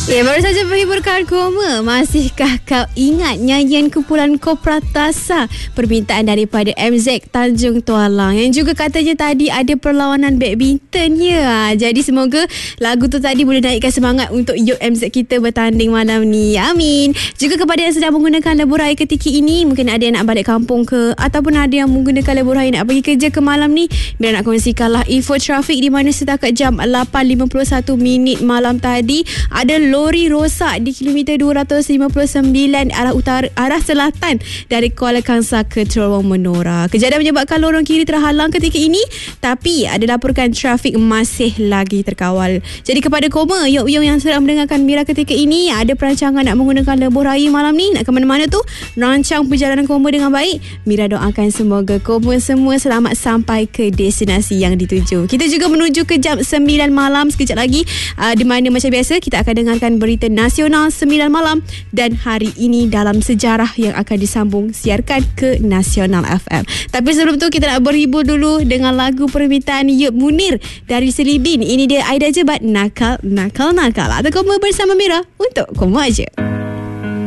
Ya, baru saja menghiburkan Koma. Masihkah kau ingat nyanyian kumpulan Kopratasa permintaan daripada MZ Tanjung Tualang yang juga katanya tadi ada perlawanan badminton ya. Jadi semoga lagu tu tadi boleh naikkan semangat untuk youth MZ kita bertanding malam ni. Amin. Juga kepada yang sedang menggunakan lebuh raya ketika ini, mungkin ada yang nak balik kampung ke ataupun ada yang menggunakan lebuh raya nak pergi kerja ke malam ni, bila nak kongsikanlah info trafik di mana setakat jam 8.51 minit malam tadi ada lori rosak di kilometer 259 arah selatan dari Kuala Kangsar ke Terowong Menora. Kejadian menyebabkan lorong kiri terhalang ketika ini, tapi ada laporkan trafik masih lagi terkawal. Jadi kepada Koma, Yok yang sedang mendengarkan Mira ketika ini, ada perancangan nak menggunakan lebuh raya malam ni, nak ke mana-mana tu, rancang perjalanan Koma dengan baik. Mira doakan semoga Koma semua selamat sampai ke destinasi yang dituju. Kita juga menuju ke jam 9 malam sekejap lagi, di mana macam biasa kita akan dengarkan berita nasional 9 malam, dan hari ini dalam sejarah yang akan disambung siarkan ke Nasional FM. Tapi sebelum tu kita nak berhibur dulu dengan lagu permintaan Yub Munir dari Selibin. Ini dia Aida Jebat, Nakal Nakal Nakal. Atau Koma bersama Mira untuk Koma aja.